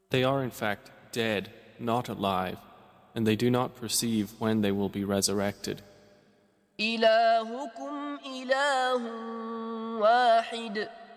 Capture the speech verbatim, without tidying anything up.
They are in fact dead, not alive, and they do not perceive when they will be resurrected. إلهكم إله واحد